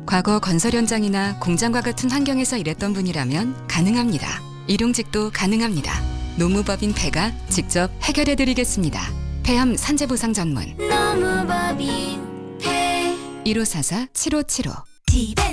과거 건설 현장이나 공장과 같은 환경에서 일했던 분이라면 가능합니다. 일용직도 가능합니다. 노무법인 폐가 직접 해결해 드리겠습니다. 폐암 산재보상 전문 노무법인 폐 1544-7575